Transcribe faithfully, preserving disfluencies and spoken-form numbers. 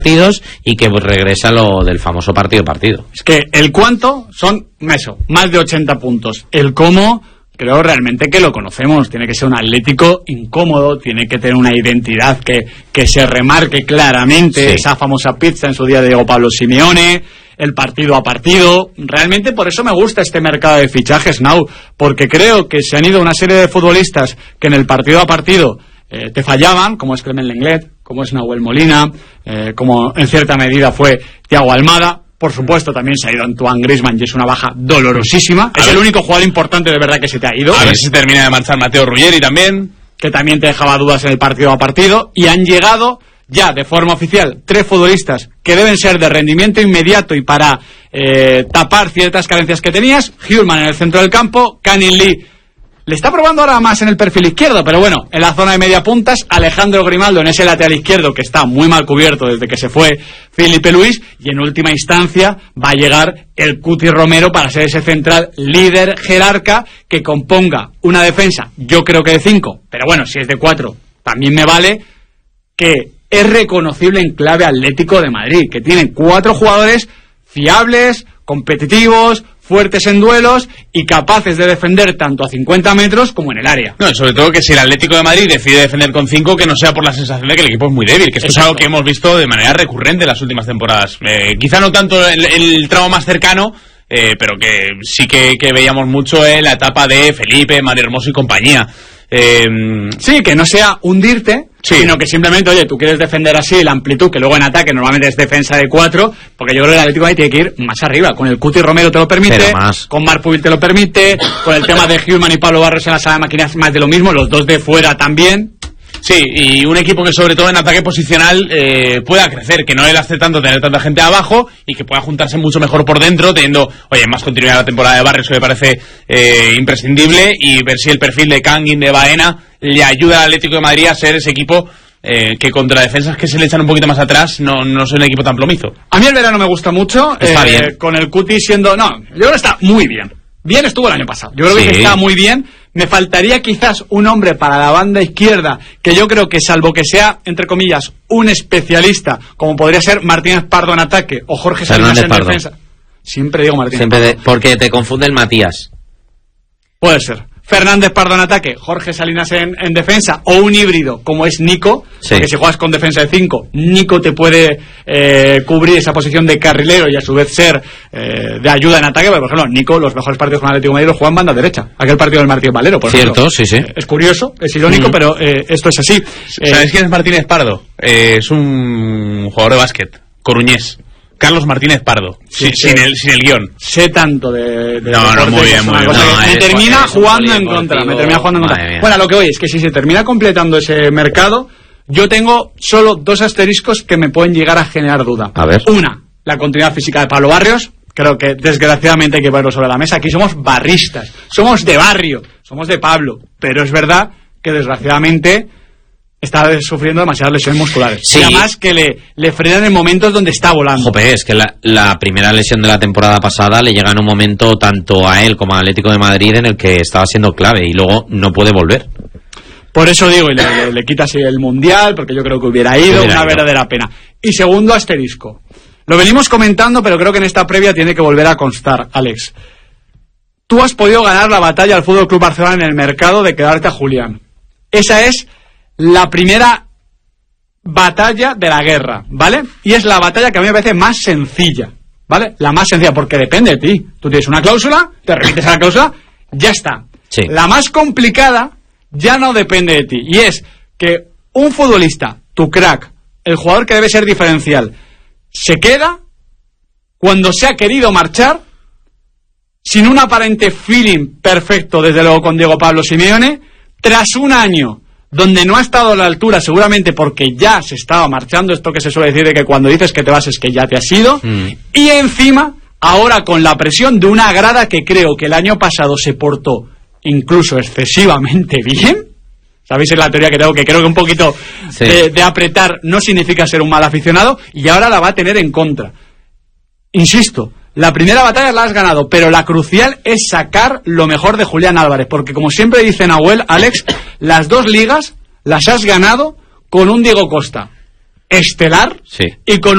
partidos y que regresa lo del famoso partido partido. Es que el cuánto son eso, más de ochenta puntos. El cómo, creo realmente que lo conocemos. Tiene que ser un Atlético incómodo, tiene que tener una identidad que, que se remarque claramente, sí. Esa famosa pizza en su día de Diego Pablo Simeone, el partido a partido. Realmente por eso me gusta este mercado de fichajes, Nau, porque creo que se han ido una serie de futbolistas que en el partido a partido eh, te fallaban, como es Clement Lenglet, como es Nahuel Molina, eh, como en cierta medida fue Thiago Almada. Por supuesto, también se ha ido Antoine Griezmann y es una baja dolorosísima. A es ver. El único jugador importante de verdad que se te ha ido. A ver si termina de marchar Matteo Ruggeri también. Que también te dejaba dudas en el partido a partido. Y han llegado ya de forma oficial tres futbolistas que deben ser de rendimiento inmediato y para eh, tapar ciertas carencias que tenías. Hjulmand en el centro del campo, Canning Lee le está probando ahora más en el perfil izquierdo, pero bueno, en la zona de media puntas, Alejandro Grimaldo en ese lateral izquierdo que está muy mal cubierto desde que se fue Felipe Luis, y en última instancia va a llegar el Cuti Romero para ser ese central líder jerarca que componga una defensa, yo creo que de cinco, pero bueno, si es de cuatro también me vale, que es reconocible en clave Atlético de Madrid, que tiene cuatro jugadores fiables, competitivos, fuertes en duelos y capaces de defender tanto a cincuenta metros como en el área. No, y sobre todo que si el Atlético de Madrid decide defender con cinco, que no sea por la sensación de que el equipo es muy débil, que esto Exacto. es algo que hemos visto de manera recurrente en las últimas temporadas. Eh, quizá no tanto el, el tramo más cercano, eh, pero que sí que, que veíamos mucho en la etapa de Felipe, Mario Hermoso y compañía. Eh, sí, que no sea hundirte, sí. Sino que simplemente, oye, tú quieres defender así la amplitud, que luego en ataque normalmente es defensa de cuatro, porque yo creo que el Atlético de Madrid tiene que ir más arriba. Con el Cuti Romero te lo permite, con Marc Pubil te lo permite, con el tema de Hjulmand y Pablo Barrios en la sala de máquinas más de lo mismo, los dos de fuera también. Sí, y un equipo que sobre todo en ataque posicional eh, pueda crecer, que no le lastre tanto tener tanta gente abajo y que pueda juntarse mucho mejor por dentro, teniendo, oye, más continuidad la temporada de Barrios, que me parece eh, imprescindible, y ver si el perfil de Canning, de Baena, le ayuda al Atlético de Madrid a ser ese equipo eh, que contra defensas que se le echan un poquito más atrás no, no es un equipo tan plomizo. A mí el verano me gusta mucho, está eh, bien. Con el Cuti siendo... No, yo creo que está muy bien. Bien estuvo el año pasado. Yo creo sí. que está muy bien. Me faltaría quizás un hombre para la banda izquierda, que yo creo que salvo que sea, entre comillas, un especialista, como podría ser Martínez Pardo en ataque o Jorge Salinas en Pardo. defensa. Siempre digo Martínez Siempre Pardo. De, porque te confunde el Matías. Puede ser. Fernández Pardo en ataque, Jorge Salinas en, en defensa, o un híbrido como es Nico, sí. Porque si juegas con defensa de cinco, Nico te puede eh, cubrir esa posición de carrilero y a su vez ser eh, de ayuda en ataque, porque por ejemplo Nico, los mejores partidos con Atlético de Madrid los juega en banda derecha, aquel partido del Martínez Valero, por Cierto, ejemplo. sí, sí. Eh, es curioso, es irónico, mm. pero eh, esto es así. ¿Sabes eh, quién es Martínez Pardo? Eh, es un jugador de básquet, coruñés. Carlos Martínez Pardo, sí, sin, sí. sin, el, sin el guión. Sé tanto de... de no, no, muy bien, muy bien. No, me termina jugando en contra, me termina jugando en contra. Bueno, lo que voy es que si se termina completando ese mercado, yo tengo solo dos asteriscos que me pueden llegar a generar duda. A ver. Una, la continuidad física de Pablo Barrios. Creo que desgraciadamente hay que ponerlo sobre la mesa. Aquí somos barristas, somos de barrio, somos de Pablo. Pero es verdad que desgraciadamente... está sufriendo demasiadas lesiones musculares. Sí. Y además que le, le frenan en momentos donde está volando. Jope, es que la, la primera lesión de la temporada pasada le llega en un momento tanto a él como al Atlético de Madrid en el que estaba siendo clave y luego no puede volver. Por eso digo, y le, le, le quita así el Mundial, porque yo creo que hubiera ido, hubiera una ido. verdadera pena. Y segundo asterisco. Lo venimos comentando, pero creo que en esta previa tiene que volver a constar, Alex. Tú has podido ganar la batalla al F C Barcelona en el mercado de quedarte a Julián. Esa es la primera batalla de la guerra, ¿vale? Y es la batalla que a mí me parece más sencilla, ¿vale? La más sencilla, porque depende de ti. Tú tienes una cláusula, te remites a la cláusula, ya está. Sí. La más complicada ya no depende de ti. Y es que un futbolista, tu crack, el jugador que debe ser diferencial, se queda cuando se ha querido marchar, sin un aparente feeling perfecto, desde luego con Diego Pablo Simeone, tras un año donde no ha estado a la altura, seguramente porque ya se estaba marchando, esto que se suele decir de que cuando dices que te vas es que ya te has ido, mm. y encima, ahora con la presión de una grada que creo que el año pasado se portó incluso excesivamente bien. ¿Sabéis? Es la teoría que tengo, que creo que un poquito sí. de, de apretar no significa ser un mal aficionado, y ahora la va a tener en contra. Insisto, la primera batalla la has ganado, pero la crucial es sacar lo mejor de Julián Álvarez, porque como siempre dice Nahuel, Alex, las dos ligas las has ganado con un Diego Costa estelar, sí. y con